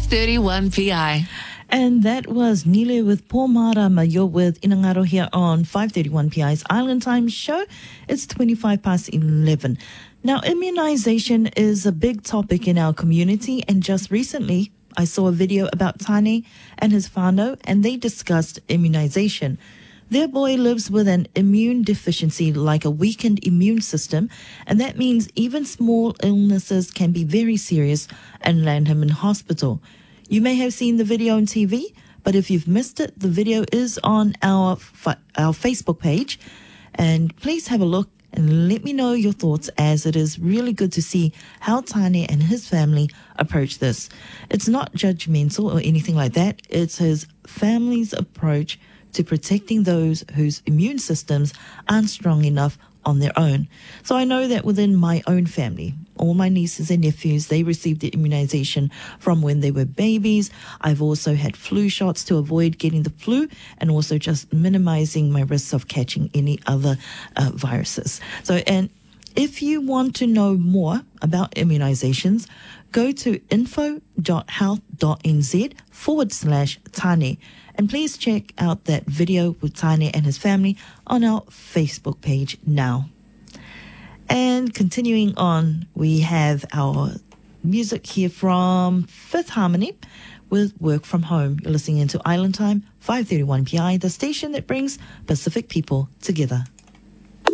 531 PI. And that was Nile with Paul Marama. You're with Inangaro here on 531 PI's Island Time show. It's 25 past 11. Now, immunization is a big topic in our community, and just recently I saw a video about Tane and his whānau, and they discussed immunization. Their boy lives with an immune deficiency, like a weakened immune system, and that means even small illnesses can be very serious and land him in hospital. You may have seen the video on TV, but if you've missed it, the video is on our Facebook page. And please have a look and let me know your thoughts, as it is really good to see how Tane and his family approach this. It's not judgmental or anything like that. It's his family's approach to protecting those whose immune systems aren't strong enough on their own. So I know that within my own family, all my nieces and nephews, they received the immunization from when they were babies. I've also had flu shots to avoid getting the flu, and also just minimizing my risks of catching any other viruses. So, and if you want to know more about immunizations, go to info.health.nz/Tane. And please check out that video with Tane and his family on our Facebook page now. And continuing on, we have our music here from Fifth Harmony with Work From Home. You're listening into Island Time, 531 PI, the station that brings Pacific people together.